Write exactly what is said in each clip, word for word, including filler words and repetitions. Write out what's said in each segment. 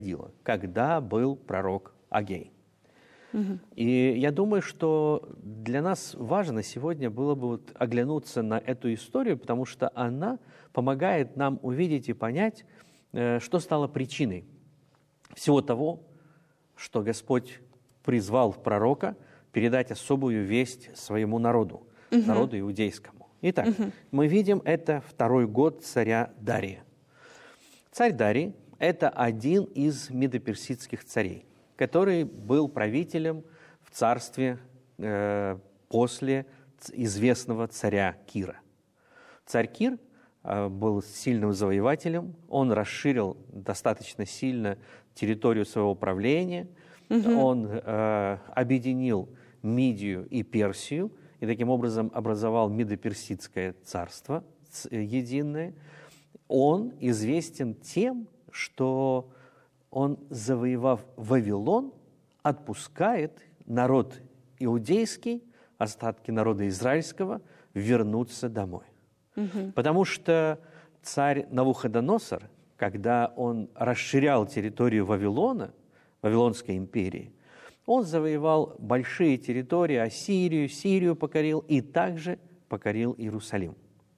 когда был пророк Агей. Угу. И я думаю, что для нас важно сегодня было бы вот оглянуться на эту историю, потому что она помогает нам увидеть и понять, что стало причиной всего того, что Господь призвал пророка передать особую весть своему народу, угу. народу иудейскому. Итак, угу. мы видим, это второй год царя Дария. Царь Дарий – это один из медоперсидских царей, который был правителем в царстве э, после известного царя Кира. Царь Кир э, был сильным завоевателем, он расширил достаточно сильно территорию своего правления, угу. он э, объединил Мидию и Персию, и таким образом образовал Медоперсидское царство единое. Он известен тем, что он, завоевав Вавилон, отпускает народ иудейский, остатки народа израильского, вернуться домой. Угу. Потому что царь Навуходоносор, когда он расширял территорию Вавилона, Вавилонской империи, он завоевал большие территории, Ассирию, Сирию покорил и также покорил Иерусалим.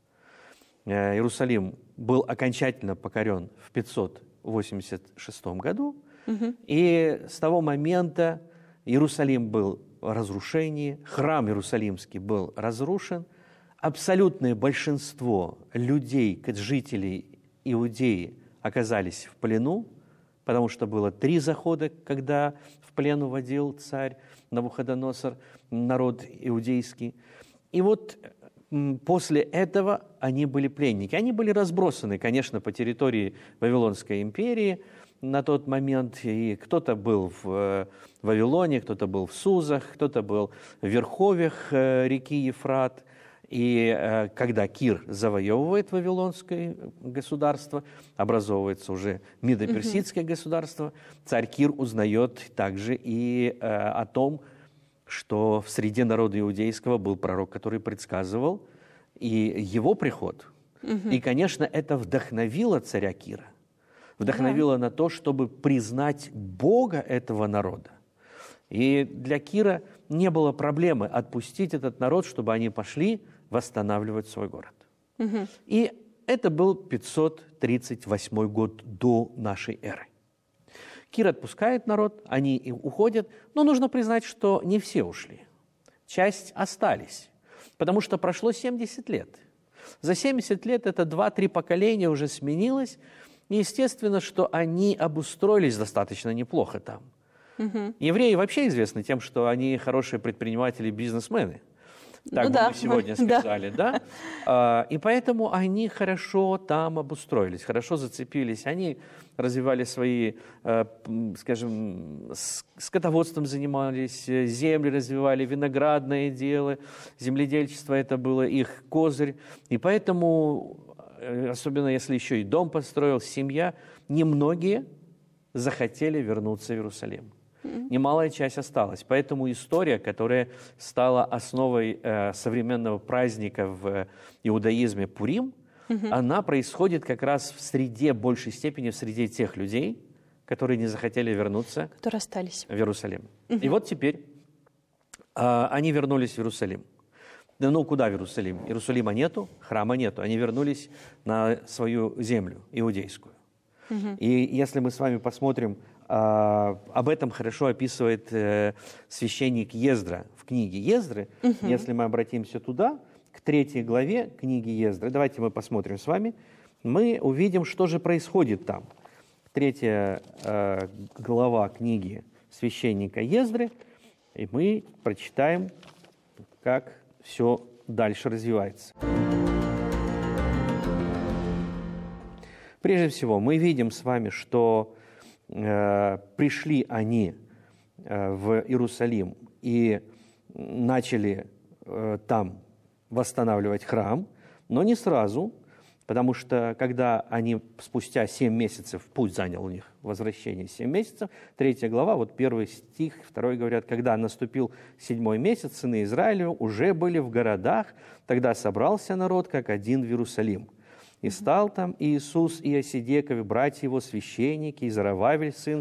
Иерусалим был окончательно покорен в пятьсот восемьдесят шестом году, угу. и с того момента Иерусалим был в разрушении, храм Иерусалимский был разрушен, абсолютное большинство людей, жителей Иудеи оказались в плену, потому что было три захода, когда в плен уводил царь Навуходоносор народ иудейский. И вот после этого они были пленники. Они были разбросаны, конечно, по территории Вавилонской империи на тот момент. И кто-то был в Вавилоне, кто-то был в Сузах, кто-то был в верховьях реки Ефрат. И когда Кир завоевывает Вавилонское государство, образовывается уже Медоперсидское mm-hmm. государство, царь Кир узнает также и о том, что в среде народа иудейского был пророк, который предсказывал и его приход. Угу. И, конечно, это вдохновило царя Кира. Вдохновило да. на то, чтобы признать Бога этого народа. И для Кира не было проблемы отпустить этот народ, чтобы они пошли восстанавливать свой город. Угу. И это был пятьсот тридцать восьмой год до нашей эры. Кир отпускает народ, они и уходят, но нужно признать, что не все ушли. Часть остались, потому что прошло семьдесят лет. За семьдесят лет это два-три поколения уже сменилось, и естественно, что они обустроились достаточно неплохо там. Угу. Евреи вообще известны тем, что они хорошие предприниматели и бизнесмены. Так ну, бы да. мы сегодня сказали, да? да? И поэтому они хорошо там обустроились, хорошо зацепились. Они развивали свои, скажем, скотоводством занимались, земли развивали, виноградное дело, земледельчество – это было их козырь. И поэтому, особенно если еще и дом построил, семья, немногие захотели вернуться в Иерусалим. Немалая часть осталась. Поэтому история, которая стала основой э, современного праздника в иудаизме Пурим, угу. она происходит как раз в среде, большей степени в среде тех людей, которые не захотели вернуться которые остались. В Иерусалим. Угу. И вот теперь э, они вернулись в Иерусалим. Да ну куда в Иерусалим? Иерусалима нету, храма нету. Они вернулись на свою землю иудейскую. Угу. И если мы с вами посмотрим, Uh, об этом хорошо описывает uh, священник Ездра в книге Ездры. Uh-huh. Если мы обратимся туда, к третьей главе книги Ездры, давайте мы посмотрим с вами, мы увидим, что же происходит там. Третья uh, глава книги священника Ездры, и мы прочитаем, как все дальше развивается. Прежде всего, мы видим с вами, что пришли они в Иерусалим и начали там восстанавливать храм, но не сразу, потому что когда они спустя семь месяцев, путь занял у них возвращение семь месяцев, третья глава, вот первый стих, второй говорят, когда наступил седьмой месяц, сыны Израилева уже были в городах, тогда собрался народ как один в Иерусалим. И стал там Иисус и Осидеков, братья его, священники, и Зарававель, сын